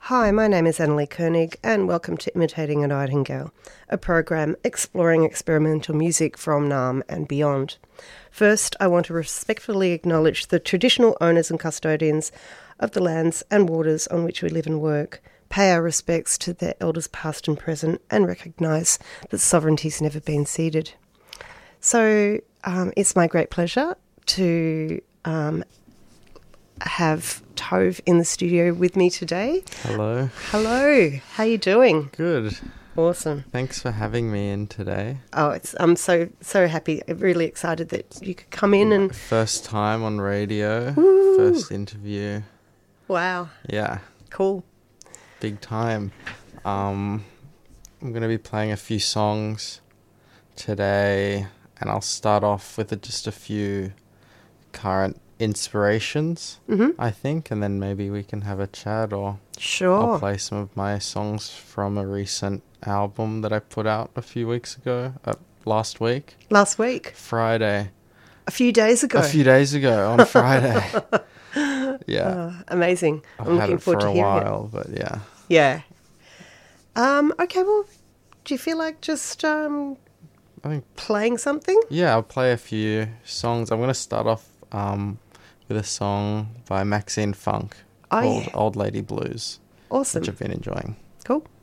Hi, my name is Annalie Koenig and welcome to Imitating a Nightingale, a program exploring experimental music from Naarm and beyond. First, I want to respectfully acknowledge the traditional owners and custodians of the lands and waters on which we live and work, pay our respects to their elders past and present, and recognise that sovereignty has never been ceded. So it's my great pleasure to have Tove in the studio with me today. Hello. Hello. How you doing? Good. Awesome. Thanks for having me in today. Oh, I'm so happy. I'm really excited that you could come in and... First time on radio. Woo. First interview. Wow. Yeah. Cool. Big time. I'm going to be playing a few songs today, and I'll start off with just a few current inspirations, I think, and then maybe we can have a chat, or Sure. I'll play some of my songs from a recent album that I put out a few weeks ago, last week. Last week? Friday. A few days ago? A few days ago, on Friday. Yeah. Amazing. I've I'm had looking it forward for to a hearing while, but yeah. it. Yeah. Okay, well, do you feel like just I think, playing something? yeah, I'll play a few songs. I'm going to start off with a song by Maxine Funk called Old Lady Blues, Awesome. which I've been enjoying. Cool.